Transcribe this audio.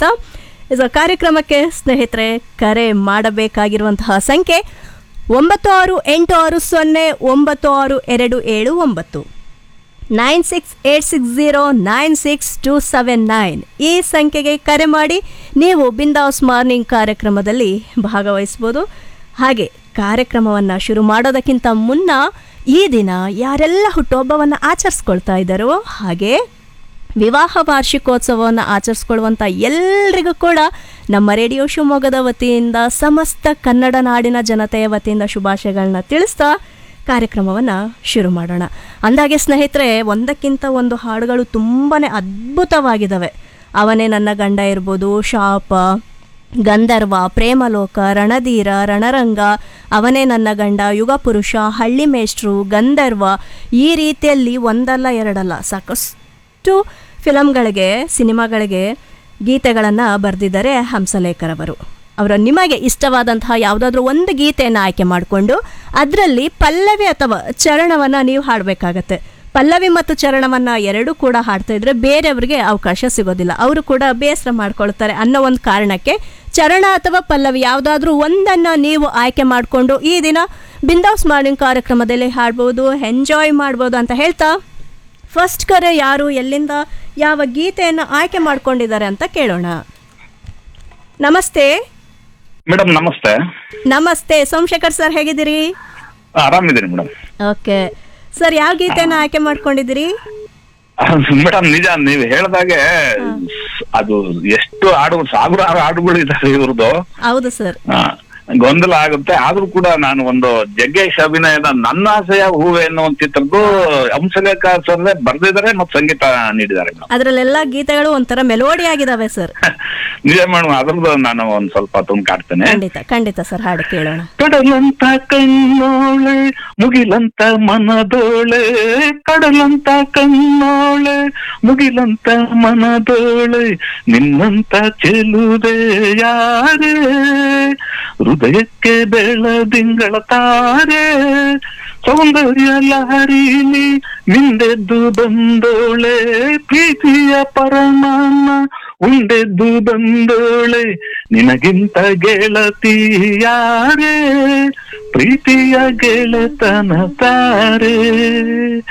ಹೇಳ್ತಾ ಇದು ಕಾರ್ಯಕ್ರಮಕ್ಕೆ ಸ್ನೇಹಿತರೆ ಕರೆ ಮಾಡಬೇಕಾಗಿರುವಂತಹ ಸಂಖ್ಯೆ 9686096279 9686096279 ಈ ಸಂಖ್ಯೆಗೆ ಕರೆ ಮಾಡಿ ನೀವು ಬಿಂದಾಸ್ ಮಾರ್ನಿಂಗ್ ಕಾರ್ಯಕ್ರಮದಲ್ಲಿ ಭಾಗವಹಿಸ್ಬೋದು. ಹಾಗೆ ಕಾರ್ಯಕ್ರಮವನ್ನು ಶುರು ಮಾಡೋದಕ್ಕಿಂತ ಮುನ್ನ ಈ ದಿನ ಯಾರೆಲ್ಲ ಹುಟ್ಟುಹಬ್ಬವನ್ನು ಆಚರಿಸ್ಕೊಳ್ತಾ ಇದ್ದಾರೋ ಹಾಗೆ ವಿವಾಹ ವಾರ್ಷಿಕೋತ್ಸವವನ್ನು ಆಚರಿಸ್ಕೊಳ್ಳುವಂಥ ಎಲ್ರಿಗೂ ಕೂಡ ನಮ್ಮ ರೇಡಿಯೋ ಶಿವಮೊಗ್ಗದ ವತಿಯಿಂದ ಸಮಸ್ತ ಕನ್ನಡ ನಾಡಿನ ಜನತೆಯ ವತಿಯಿಂದ ಶುಭಾಶಯಗಳನ್ನ ತಿಳಿಸ್ತಾ ಕಾರ್ಯಕ್ರಮವನ್ನು ಶುರು ಮಾಡೋಣ. ಅಂದಾಗೆ ಸ್ನೇಹಿತರೆ, ಒಂದಕ್ಕಿಂತ ಒಂದು ಹಾಡುಗಳು ತುಂಬಾ ಅದ್ಭುತವಾಗಿದ್ದಾವೆ. ಅವನೇ ನನ್ನ ಗಂಡ ಇರ್ಬೋದು, ಶಾಪ, ಗಂಧರ್ವ, ಪ್ರೇಮಲೋಕ, ರಣಧೀರ, ರಣರಂಗ, ಅವನೇ ನನ್ನ ಗಂಡ, ಯುಗಪುರುಷ, ಹಳ್ಳಿ ಮೇಷ್ಟ್ರು, ಗಂಧರ್ವ, ಈ ರೀತಿಯಲ್ಲಿ ಒಂದಲ್ಲ ಎರಡಲ್ಲ ಸಾಕಷ್ಟು ಫಿಲಮ್ಗಳಿಗೆ, ಸಿನಿಮಾಗಳಿಗೆ ಗೀತೆಗಳನ್ನು ಬರೆದಿದ್ದಾರೆ ಹಂಸಲೇಖರವರು. ಅವರು ನಿಮಗೆ ಇಷ್ಟವಾದಂತಹ ಯಾವುದಾದ್ರೂ ಒಂದು ಗೀತೆಯನ್ನು ಆಯ್ಕೆ ಮಾಡಿಕೊಂಡು ಅದರಲ್ಲಿ ಪಲ್ಲವಿ ಅಥವಾ ಚರಣವನ್ನು ನೀವು ಹಾಡಬೇಕಾಗತ್ತೆ. ಪಲ್ಲವಿ ಮತ್ತು ಚರಣವನ್ನು ಎರಡೂ ಕೂಡ ಹಾಡ್ತಾ ಇದ್ರೆ ಬೇರೆಯವ್ರಿಗೆ ಅವಕಾಶ ಸಿಗೋದಿಲ್ಲ, ಅವರು ಕೂಡ ಬೇಸರ ಮಾಡ್ಕೊಳ್ತಾರೆ ಅನ್ನೋ ಒಂದು ಕಾರಣಕ್ಕೆ ಚರಣ ಅಥವಾ ಪಲ್ಲವಿ ಯಾವುದಾದ್ರೂ ಒಂದನ್ನು ನೀವು ಆಯ್ಕೆ ಮಾಡಿಕೊಂಡು ಈ ದಿನ ಬಿಂದಾಸ್ ಮಾರ್ನಿಂಗ್ ಕಾರ್ಯಕ್ರಮದಲ್ಲಿ ಹಾಡ್ಬೋದು, ಎಂಜಾಯ್ ಮಾಡ್ಬೋದು ಅಂತ ಹೇಳ್ತಾ ಫಸ್ಟ್ ಕರೆ ಯಾರು, ಎಲ್ಲಿಂದ ಯಾವ ಗೀತೆಯನ್ನು ಆಯ್ಕೆ ಮಾಡ್ಕೊಂಡಿದ್ದಾರೆ ಅಂತ ಕೇಳೋಣ. ನಮಸ್ತೆ ಮೇಡಮ್. ನಮಸ್ತೆ. ನಮಸ್ತೆ ಸೋಮಶೇಖರ್ ಸರ್, ಹೇಗಿದ್ದೀರಿ? ಆರಾಮಿದ್ದೀನಿ ಮೇಡಮ್. ಓಕೆ ಸರ್, ಯಾವ ಗೀತೆಯನ್ನು ಆಯ್ಕೆ ಮಾಡ್ಕೊಂಡಿದ್ದೀರಿ? ಮೇಡಮ್ ನಿಜ ನೀವು ಹೇಳ್ದಾಗೆ ಅದು ಎಷ್ಟು ಸಾವಿರಾರು ಹಾಡುಗಳು ಇದಾವೆ ಇವ್ರದ್ದು. ಹೌದು ಸರ್. ಗೊಂದಲ ಆಗುತ್ತೆ. ಆದ್ರೂ ಕೂಡ ನಾನು ಒಂದು ಜಗ್ಗೇಶ್ ಅಭಿನಯದ ನನ್ನ ಆಸೆಯ ಹೂವೆ ಅನ್ನೋ ಒಂದು ಚಿತ್ರದ್ದು ಹಂಸಲೇಖ ಸರ್ ಬರ್ದಿದ್ದಾರೆ ಮತ್ತು ಸಂಗೀತ ನೀಡಿದ್ದಾರೆ. ಅದ್ರಲ್ಲೆಲ್ಲ ಗೀತೆಗಳು ಒಂಥರ ಮೆಲೋಡಿ ಆಗಿದಾವೆ ಸರ್. ನಿಜ ಮೇಡಮ್, ಅದ್ರದ್ದು ನಾನು ಒಂದ್ ಸ್ವಲ್ಪ ತುಂಬ್ಕಾಡ್ತೇನೆ. ಖಂಡಿತ ಖಂಡಿತ ಸರ್, ಹಾಡು ಕೇಳೋಣ. ಕಡಲಂತ ಕಣ್ಣೋಳೆ ಮುಗಿಲಂತ ಮನದೋಳೆ, ಕಡಲಂತ ಕಣ್ಣೋಳೆ ಮುಗಿಲಂತ ಮನದೋಳೆ, ನಿನ್ನಂತ ಚೆಲುವೆ ಯಾರೇ, ಹೃದಯಕ್ಕೆ ಬೆಳದಿಂಗಳ ತಾರೆ, ಸೌಂದರ್ಯ ಲಹರಿಲಿ ಮಿಂದೆದ್ದು ಬಂದೋಳೆ, ಪ್ರೀತಿಯ ಪರಮಾನ ಉಂಡೆದ್ದು ಬಂದೋಳೆ, ನಿನಗಿಂತ ಗೆಳತಿ ಯಾರೇ, ಪ್ರೀತಿಯ ಗೆಳತನ ತಾರೆ.